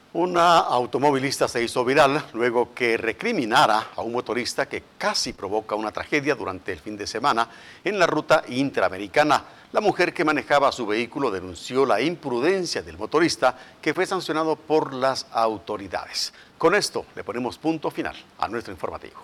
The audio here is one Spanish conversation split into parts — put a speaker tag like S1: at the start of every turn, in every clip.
S1: Una automovilista se hizo viral luego que recriminara a un motorista que casi provoca una tragedia durante el fin de semana en la ruta interamericana. La mujer que manejaba su vehículo denunció la imprudencia del motorista, que fue sancionado por las autoridades. Con esto le ponemos punto final a nuestro informativo.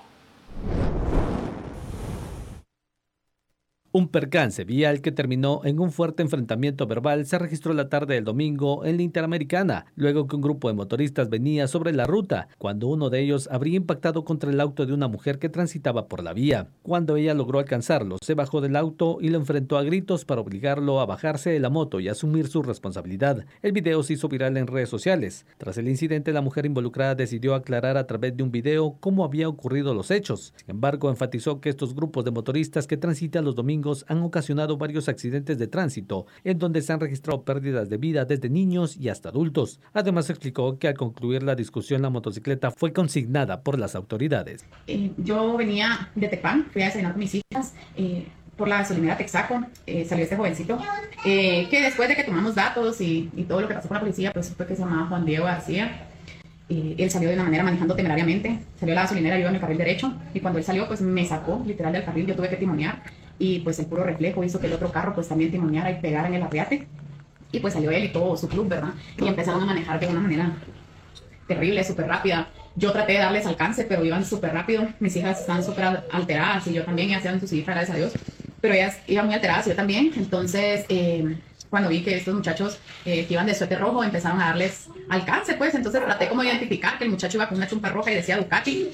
S2: Un percance vial que terminó en un fuerte enfrentamiento verbal se registró la tarde del domingo en la Interamericana, luego que un grupo de motoristas venía sobre la ruta, cuando uno de ellos habría impactado contra el auto de una mujer que transitaba por la vía. Cuando ella logró alcanzarlo, se bajó del auto y lo enfrentó a gritos para obligarlo a bajarse de la moto y asumir su responsabilidad. El video se hizo viral en redes sociales. Tras el incidente, la mujer involucrada decidió aclarar a través de un video cómo había ocurrido los hechos. Sin embargo, enfatizó que estos grupos de motoristas que transitan los domingos han ocasionado varios accidentes de tránsito, en donde se han registrado pérdidas de vida desde niños y hasta adultos. Además, explicó que al concluir la discusión, la motocicleta fue consignada por las autoridades.
S3: Yo venía de Tepán, fui a desayunar con mis hijas. Por la gasolinera Texaco salió este jovencito, que después de que tomamos datos y todo lo que pasó con la policía, pues fue que se llamaba Juan Diego García. Él salió de una manera manejando temerariamente, salió a la gasolinera, yo iba en el carril derecho, y cuando él salió, pues me sacó literal del carril, yo tuve que timonear, y pues el puro reflejo hizo que el otro carro pues también timoneara y pegara en el arriate, y pues salió él y todo su club, ¿verdad? Y empezaron a manejar de una manera terrible, súper rápida. Yo traté de darles alcance, pero iban súper rápido, mis hijas estaban súper alteradas, y yo también, ya hacían sus hijas, gracias a Dios, pero ellas iban muy alteradas, yo también. Entonces cuando vi que estos muchachos que iban de suéter rojo empezaron a darles alcance, pues entonces traté como de identificar que el muchacho iba con una chumpa roja y decía Ducati,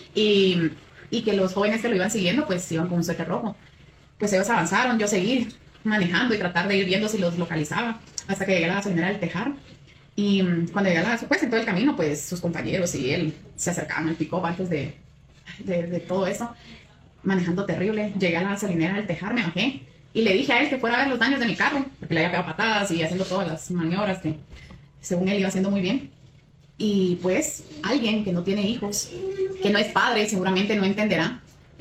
S3: y que los jóvenes que lo iban siguiendo pues iban con un suéter rojo. Pues ellos avanzaron, yo seguí manejando y tratar de ir viendo si los localizaba, hasta que llegué a la gasolinera del Tejar. Y cuando llegué a la, pues en todo el camino, pues sus compañeros y él se acercaban al pick-up antes de todo eso, manejando terrible. Llegué a la gasolinera del Tejar, me bajé y le dije a él que fuera a ver los daños de mi carro, porque le había pegado patadas y haciendo todas las maniobras que según él iba haciendo muy bien. Y pues alguien que no tiene hijos, que no es padre, seguramente no entenderá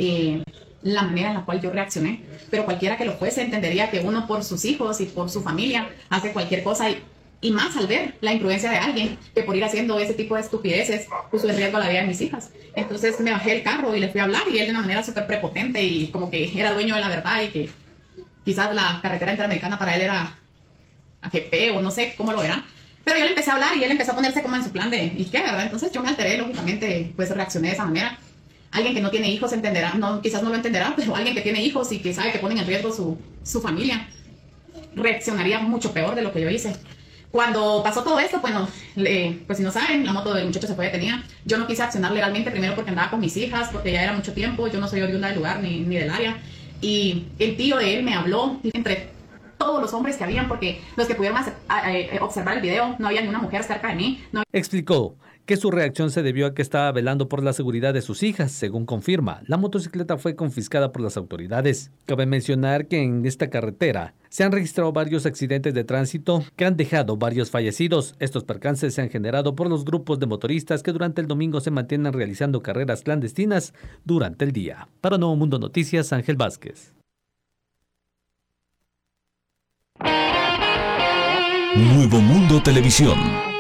S3: la manera en la cual yo reaccioné, pero cualquiera que lo fuese entendería que uno por sus hijos y por su familia hace cualquier cosa, y más al ver la imprudencia de alguien que por ir haciendo ese tipo de estupideces puso en riesgo la vida de mis hijas. Entonces me bajé del carro y le fui a hablar, y él de una manera súper prepotente y como que era dueño de la verdad, y que quizás la carretera interamericana para él era AGP o no sé cómo lo era. Pero yo le empecé a hablar y él empezó a ponerse como en su plan de ¿y qué, verdad? Entonces yo me alteré, lógicamente, pues reaccioné de esa manera. Alguien que no tiene hijos entenderá, no, quizás no lo entenderá, pero alguien que tiene hijos y que sabe que ponen en riesgo su familia, reaccionaría mucho peor de lo que yo hice. Cuando pasó todo esto, bueno, pues si no saben, la moto del muchacho se fue detenida. Yo no quise accionar legalmente, primero porque andaba con mis hijas, porque ya era mucho tiempo, yo no soy oriunda del lugar ni del área. Y el tío de él me habló entre todos los hombres que habían, porque los que pudieron observar el video, no había ni una mujer cerca de mí. No.
S2: Explicó que su reacción se debió a que estaba velando por la seguridad de sus hijas. Según confirma, la motocicleta fue confiscada por las autoridades. Cabe mencionar que en esta carretera se han registrado varios accidentes de tránsito que han dejado varios fallecidos. Estos percances se han generado por los grupos de motoristas que durante el domingo se mantienen realizando carreras clandestinas durante el día. Para Nuevo Mundo Noticias, Ángel Vázquez.
S4: Nuevo Mundo Televisión.